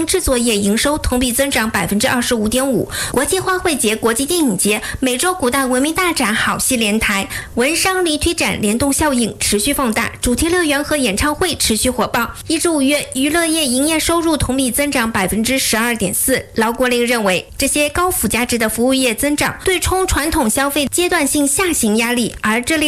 影制作业营收同比增长25.5%。国际花卉节、国际电影节、美洲古代文明大展好戏连台，文商离推展联动效应持续放大，主题乐园和演唱会持续火爆。1至5月，娱乐业营业收入同比增长12.4%。劳国令认为，这些高附加值的服务业增长对冲传统消费阶段性下行压力，而这类